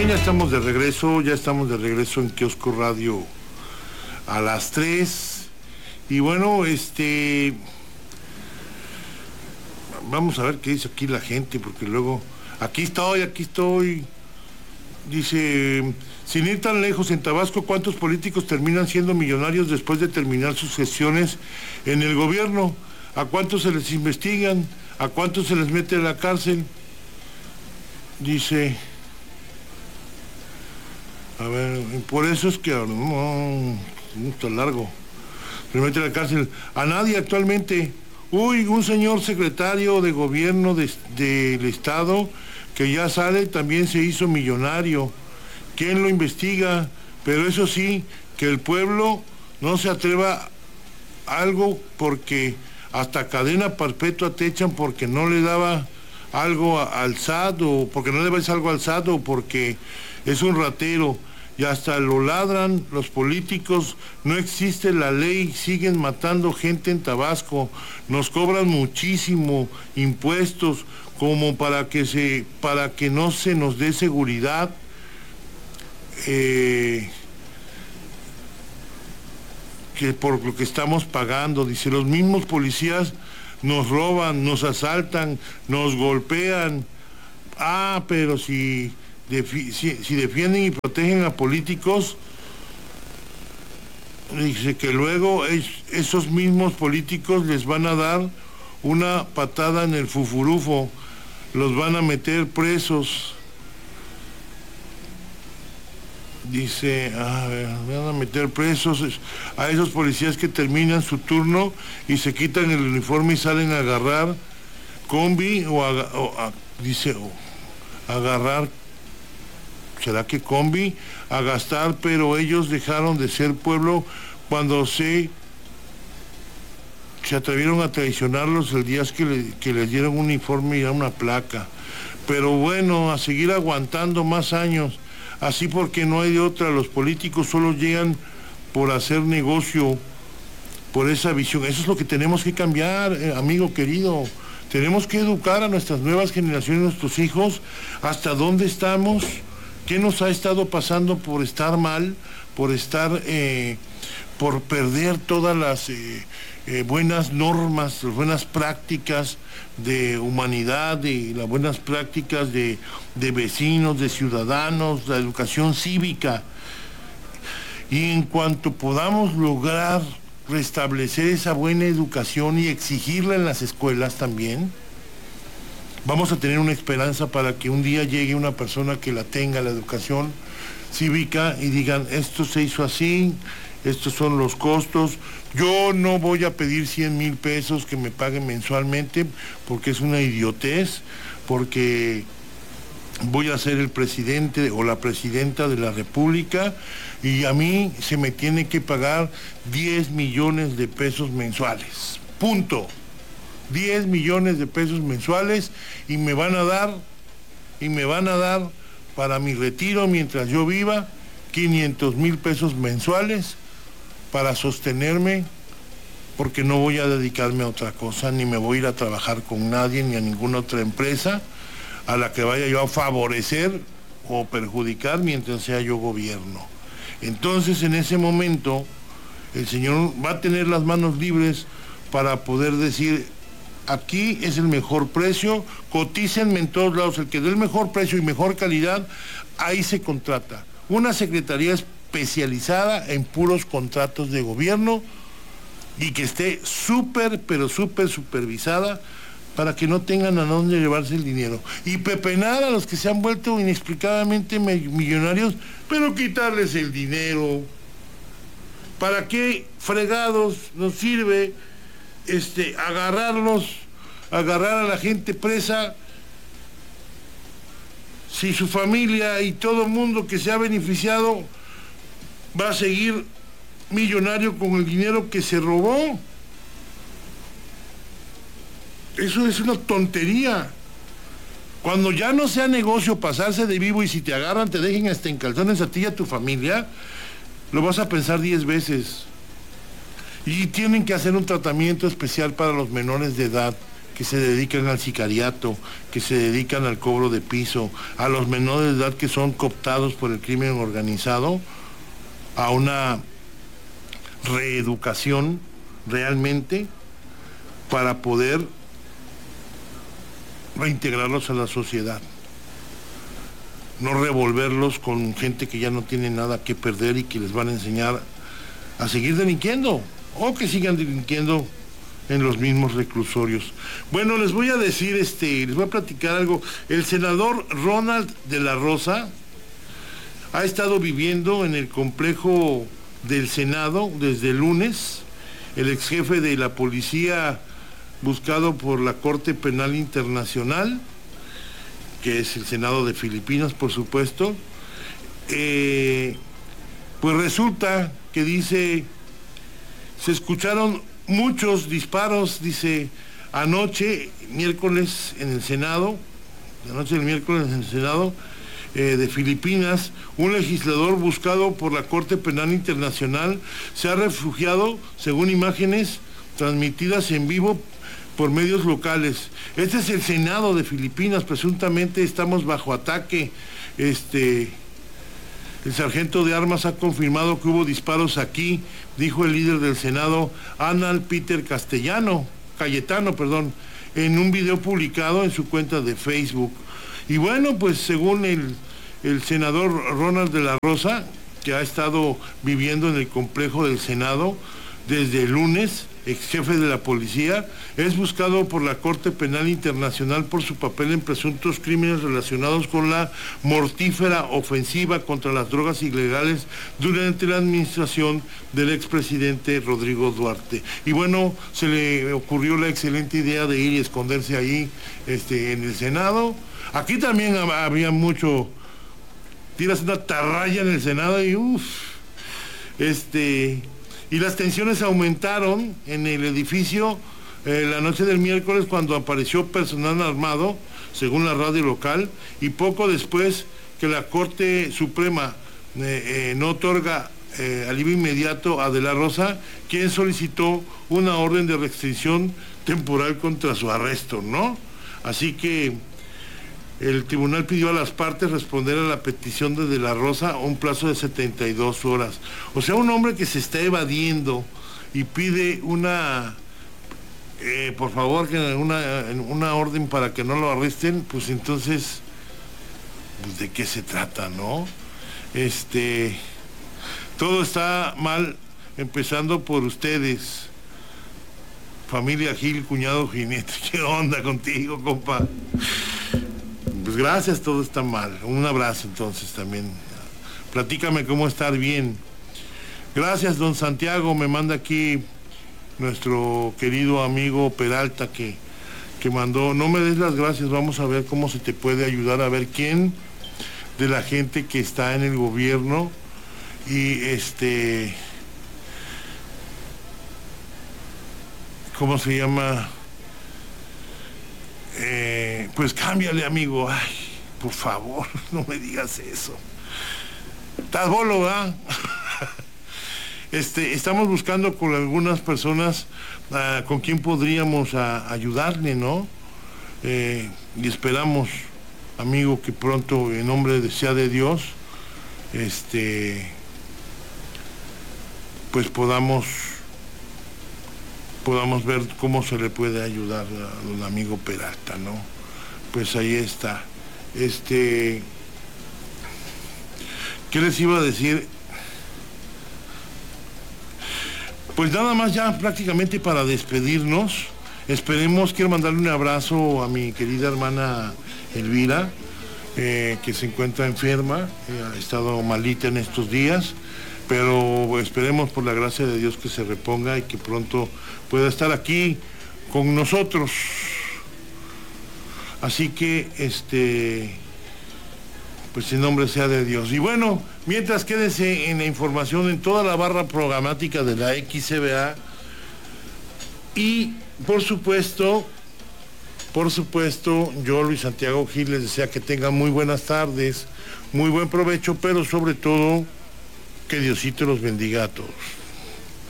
bien, ya estamos de regreso en Kiosco Radio a las 3. Y bueno, vamos a ver qué dice aquí la gente, porque luego, aquí estoy. Dice, sin ir tan lejos, en Tabasco, ¿cuántos políticos terminan siendo millonarios después de terminar sus gestiones en el gobierno? ¿A cuántos se les investigan? ¿A cuántos se les mete a la cárcel? Dice, a ver, por eso es que no está largo. Se mete a la cárcel. A nadie actualmente. Un señor secretario de gobierno del estado que ya sale, también se hizo millonario. ¿Quién lo investiga? Pero eso sí, que el pueblo no se atreva a algo, porque hasta cadena perpetua te echan porque no le daba algo al SAT, o porque no le debes algo al SAT, o porque es un ratero. Y hasta lo ladran los políticos. No existe la ley, siguen matando gente en Tabasco, nos cobran muchísimo impuestos, como para que no se nos dé seguridad, que por lo que estamos pagando. Dice, los mismos policías nos roban, nos asaltan, nos golpean. Pero si defienden y protegen a políticos, dice que luego esos mismos políticos les van a dar una patada en el fufurufo, los van a meter presos. Dice, van a meter presos a esos policías que terminan su turno y se quitan el uniforme y salen a agarrar combi agarrar, ¿será que combi? A gastar, pero ellos dejaron de ser pueblo cuando se atrevieron a traicionarlos el día que les dieron un uniforme y una placa. Pero bueno, a seguir aguantando más años, así porque no hay de otra. Los políticos solo llegan por hacer negocio, por esa visión. Eso es lo que tenemos que cambiar, amigo querido. Tenemos que educar a nuestras nuevas generaciones, nuestros hijos, hasta dónde estamos, qué nos ha estado pasando por estar mal, por perder todas las buenas normas, las buenas prácticas de humanidad, y las buenas prácticas de vecinos, de ciudadanos, la educación cívica. Y en cuanto podamos lograr restablecer esa buena educación y exigirla en las escuelas también, vamos a tener una esperanza para que un día llegue una persona que la tenga, la educación cívica, y digan, esto se hizo así, estos son los costos. Yo no voy a pedir 100,000 pesos que me paguen mensualmente, porque es una idiotez, porque voy a ser el presidente o la presidenta de la República, y a mí se me tiene que pagar 10 millones de pesos mensuales. Punto. 10 millones de pesos mensuales, y me van a dar para mi retiro, mientras yo viva, 500,000 pesos mensuales para sostenerme, porque no voy a dedicarme a otra cosa, ni me voy a ir a trabajar con nadie, ni a ninguna otra empresa a la que vaya yo a favorecer o perjudicar mientras sea yo gobierno. Entonces, en ese momento, el señor va a tener las manos libres para poder decir, aquí es el mejor precio, cotícenme en todos lados, el que dé el mejor precio y mejor calidad, ahí se contrata. Una secretaría especializada en puros contratos de gobierno, y que esté súper supervisada, para que no tengan a dónde llevarse el dinero. Y pepenar a los que se han vuelto inexplicadamente millonarios, pero quitarles el dinero. ¿Para qué fregados nos sirve agarrar a la gente presa, si su familia y todo el mundo que se ha beneficiado va a seguir millonario con el dinero que se robó? Eso es una tontería. Cuando ya no sea negocio pasarse de vivo, y si te agarran te dejen hasta en calzones a ti y a tu familia, lo vas a pensar 10 veces. Y tienen que hacer un tratamiento especial para los menores de edad que se dedican al sicariato, que se dedican al cobro de piso, a los menores de edad que son cooptados por el crimen organizado, a una reeducación realmente para poder reintegrarlos a la sociedad. No revolverlos con gente que ya no tiene nada que perder y que les van a enseñar a seguir delinquiendo o que sigan delinquiendo en los mismos reclusorios. Bueno, les voy a decir, les voy a platicar algo. El senador Ronald de la Rosa ha estado viviendo en el complejo del Senado desde el lunes. El ex jefe de la policía buscado por la Corte Penal Internacional, que es el Senado de Filipinas, por supuesto, pues resulta que dice, se escucharon muchos disparos, dice, anoche, miércoles en el Senado, la noche del miércoles en el Senado de Filipinas, un legislador buscado por la Corte Penal Internacional se ha refugiado, según imágenes transmitidas en vivo por medios locales. Este es el Senado de Filipinas, presuntamente estamos bajo ataque. El sargento de armas ha confirmado que hubo disparos aquí, dijo el líder del Senado, Anal Peter Cayetano, en un video publicado en su cuenta de Facebook. Y bueno, pues según el senador Ronald de la Rosa, que ha estado viviendo en el complejo del Senado desde el lunes, ex jefe de la policía, es buscado por la Corte Penal Internacional por su papel en presuntos crímenes relacionados con la mortífera ofensiva contra las drogas ilegales durante la administración del expresidente Rodrigo Duarte. Y bueno, se le ocurrió la excelente idea de ir y esconderse ahí en el Senado. Aquí también había mucho, tiras una tarraya en el Senado y y las tensiones aumentaron en el edificio la noche del miércoles cuando apareció personal armado, según la radio local, y poco después que la Corte Suprema no otorga alivio inmediato a De la Rosa, quien solicitó una orden de restricción temporal contra su arresto, ¿no? Así que el tribunal pidió a las partes responder a la petición de la Rosa un plazo de 72 horas. O sea, un hombre que se está evadiendo y pide por favor, que una orden para que no lo arresten, pues entonces, pues ¿de qué se trata, no? Todo está mal, empezando por ustedes. Familia Gil, cuñado Jinete, ¿qué onda contigo, compa? Pues gracias, todo está mal. Un abrazo entonces también. Platícame cómo estar bien. Gracias, don Santiago, me manda aquí nuestro querido amigo Peralta que mandó. No me des las gracias, vamos a ver cómo se te puede ayudar, a ver quién de la gente que está en el gobierno y ¿cómo se llama? Pues cámbiale, amigo. Ay, por favor, no me digas eso. Estás bolo, ¿verdad? Estamos buscando con algunas personas con quien podríamos ayudarle, ¿no? Y esperamos, amigo, que pronto, en nombre sea de Dios, pues podamos ver cómo se le puede ayudar al amigo Peralta, ¿no? Pues ahí está. ¿Qué les iba a decir? Pues nada más ya prácticamente para despedirnos. Quiero mandarle un abrazo a mi querida hermana Elvira, que se encuentra enferma, ha estado malita en estos días, pero esperemos por la gracia de Dios que se reponga y que pronto pueda estar aquí con nosotros. Así que, pues en nombre sea de Dios. Y bueno, mientras quédense en la información en toda la barra programática de la XCBA y, por supuesto, yo, Luis Santiago Gil, les desea que tengan muy buenas tardes, muy buen provecho, pero sobre todo, que Diosito los bendiga a todos.